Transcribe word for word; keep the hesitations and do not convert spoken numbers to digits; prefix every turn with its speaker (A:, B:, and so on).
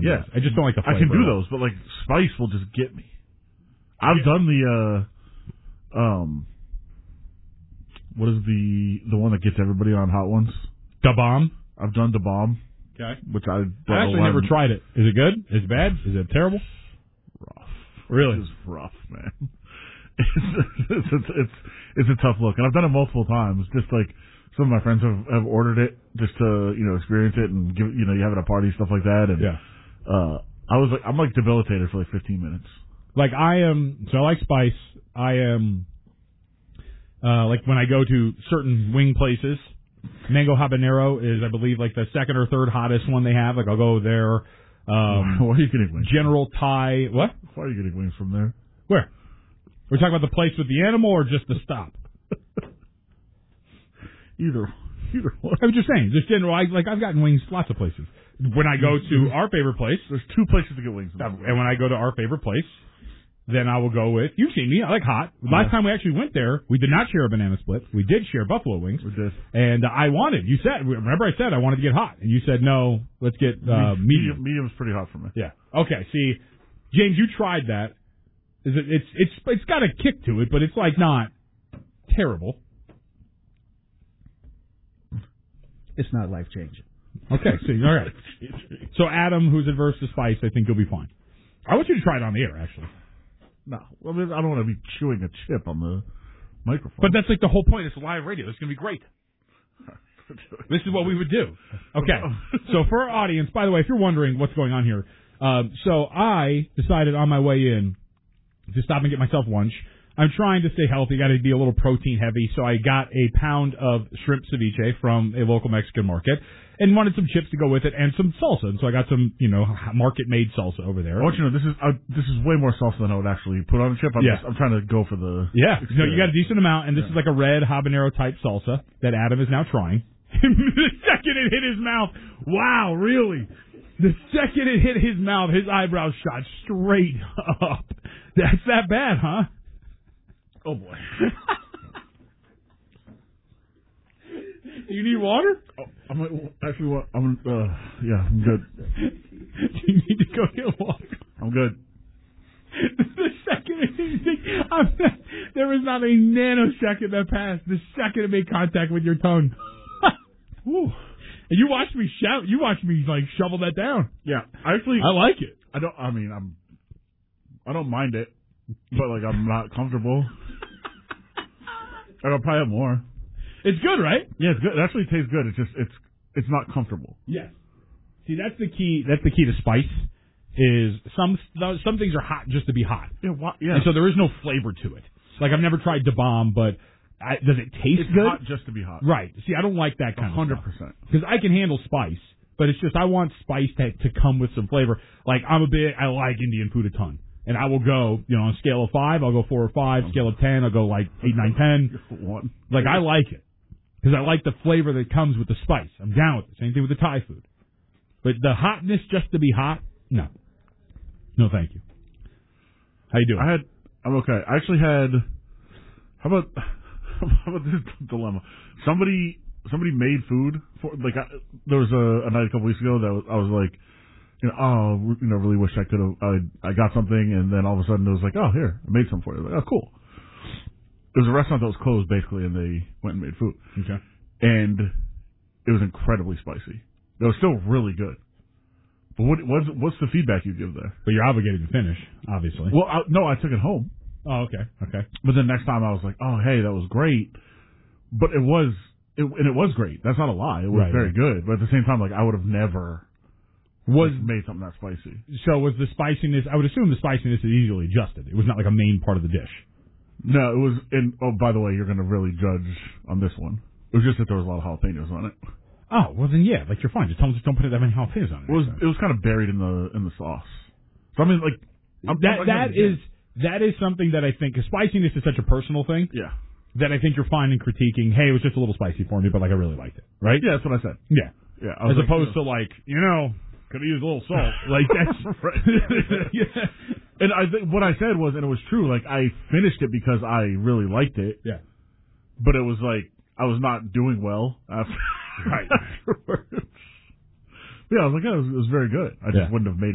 A: chicken
B: Yeah.
A: breast. I just don't like the flavor.
B: I can do those, but like spice will just get me. I've
A: Yeah.
B: done the uh, um, what is the the one that gets everybody on Hot Ones?
A: Da Bomb.
B: I've done the bomb.
A: Okay.
B: Which I don't
A: I actually
B: know
A: never
B: why-
A: tried it. Is it good? Is it bad? Is it terrible?
B: Rough.
A: Really?
B: It's rough, man. It's, it's, it's, it's, it's a tough look. And I've done it multiple times. Just like some of my friends have, have ordered it just to, you know, experience it and give, you know, you have it at parties, stuff like that. And,
A: Yeah.
B: uh, I was like, I'm like debilitated for like fifteen minutes.
A: Like I am, so I like spice. I am, uh, like when I go to certain wing places, Mango Habanero is, I believe, like the second or third hottest one they have. Like I'll go there. Um,
B: Why are you getting wings?
A: General Thai. What?
B: Why are you getting wings from there?
A: Where? We're talking about the place with the animal or just the stop?
B: Either, either one.
A: I was just saying, just general. I, like I've gotten wings lots of places. When I go to our favorite place,
B: There's two places to get wings.
A: uh, and when I go to our favorite place, then I will go with. You've seen me. I like hot. Last
B: Yeah.
A: time we actually went there, we did not share a banana split. We did share buffalo wings.
B: We did.
A: And I wanted. You said. Remember, I said I wanted to get hot, and you said no. Let's get uh, medium.
B: medium. Medium's pretty hot for me.
A: Yeah. Okay. See, James, you tried that. Is it? It's it's it's got a kick to it, but it's like not terrible.
C: It's not life changing.
A: Okay. See. All right. So Adam, who's adverse to spice, I think you'll be fine. I want you to try it on the air, actually.
B: No, I mean I don't want to be chewing a chip on the microphone.
A: But that's like the whole point. It's live radio. It's going to be great. This is what we would do. Okay. So for our audience, by the way, if you're wondering what's going on here, um, so I decided on my way in to stop and get myself lunch. I'm trying to stay healthy. Got to be a little protein heavy, so I got a pound of shrimp ceviche from a local Mexican market and wanted some chips to go with it and some salsa. And so I got some, you know, market-made salsa over there.
B: I want you to know this is uh, this is way more salsa than I would actually put on a chip. I'm,
A: Yeah.
B: just, I'm trying to go for the
A: Yeah, no,
B: experience.
A: you got a decent amount, and this
B: Yeah.
A: is like a red habanero type salsa that Adam is now trying. The second it hit his mouth, wow, really? The second it hit his mouth, his eyebrows shot straight up. That's that bad, huh?
B: Oh boy.
A: Do you need water?
B: Oh, I'm like, well, actually, what? I'm uh, yeah, I'm good.
A: Do you need to go get water?
B: I'm good.
A: The second it, I'm, there was not a nanosecond that passed. The second it made contact with your tongue. Whew. And you watched me shout. You watched me like shovel that down.
B: Yeah, I actually,
A: I like it.
B: I don't. I mean, I'm. I don't mind it, but like, I'm not comfortable. I'll probably have more.
A: It's good, right?
B: Yeah, it's good. It actually tastes good. It's just it's it's not comfortable.
A: Yes. See, that's the key. That's the key to spice. Is some some things are hot just to be hot.
B: Yeah, why, yeah.
A: And so there is no flavor to it. Like I've never tried Da Bomb, but I, does it taste
B: it's
A: good?
B: hot just to be hot.
A: Right. See, I don't like that kind
B: hundred
A: of stuff.
B: percent.
A: Because I can handle spice, but it's just I want spice to to come with some flavor. Like I'm a bit, I like Indian food a ton, and I will go, you know, on a scale of five, I'll go four or five. Scale of ten, I'll go like eight, nine, ten.
B: One.
A: Like I like it because I like the flavor that comes with the spice. I'm down with it. Same thing with the Thai food. But the hotness just to be hot, no, no, thank you. How you doing?
B: I had. I'm okay. I actually had. How about how about this dilemma? Somebody somebody made food for like I, there was a, a night a couple weeks ago that was, I was like, you know, oh, you know, really wish I could have. I I got something, and then all of a sudden it was like, oh, here, I made some for you. Like, oh, cool. It was a restaurant that was closed basically, and they went and made food.
A: Okay.
B: And it was incredibly spicy. It was still really good. But what what's what's the feedback you give there?
A: But you're obligated to finish, obviously.
B: Well, I, no, I took it home.
A: Oh, okay, okay.
B: But then next time I was like, oh, hey, that was great. But it was, it, and it was great. That's not a lie. It was
A: Right,
B: very
A: right.
B: good. But at the same time, like, I would have never
A: Was
B: made something that spicy.
A: So was the spiciness, I would assume the spiciness is easily adjusted. It was not like a main part of the dish.
B: No, it was, and oh, by the way, you're going to really judge on this one. It was just that there was a lot of jalapenos on it.
A: Oh, well then yeah, like you're fine. Just, don't, just don't put that many jalapenos on it.
B: It was, it was kind of buried in the, in the sauce. So I mean, like, I'm,
A: that
B: I'm
A: that is that is something that I think, because spiciness is such a personal thing,
B: yeah.
A: that I think you're fine in critiquing, hey, it was just a little spicy for me, but like I really liked it. Right?
B: Yeah, that's what I said.
A: Yeah.
B: Yeah. I was
A: As
B: like,
A: opposed
B: you know,
A: to like, you know, could have used a little salt. Like that's
B: Right.
A: yeah.
B: And I think what I said was, and it was true, like, I finished it because I really liked it.
A: Yeah.
B: But it was like, I was not doing well after,
A: Right.
B: afterwards. Yeah, I was like, oh, it was, it was very good. I just
A: Yeah.
B: wouldn't have made